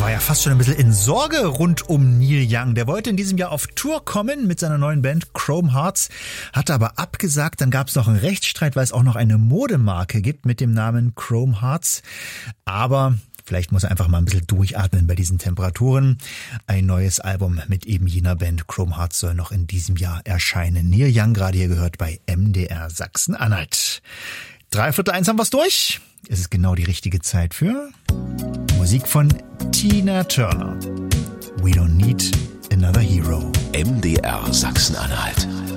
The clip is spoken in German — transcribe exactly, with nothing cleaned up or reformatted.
war ja fast schon ein bisschen in Sorge rund um Neil Young. Der wollte in diesem Jahr auf Tour kommen mit seiner neuen Band Chrome Hearts, hatte aber abgesagt. Dann gab es noch einen Rechtsstreit, weil es auch noch eine Modemarke gibt mit dem Namen Chrome Hearts. Aber vielleicht muss er einfach mal ein bisschen durchatmen bei diesen Temperaturen. Ein neues Album mit eben jener Band Chrome Hearts soll noch in diesem Jahr erscheinen. Neil Young gerade hier gehört bei M D R Sachsen-Anhalt. Drei Viertel eins haben wir's durch. Es ist genau die richtige Zeit für Musik von Tina Turner. We don't need another hero. M D R Sachsen-Anhalt.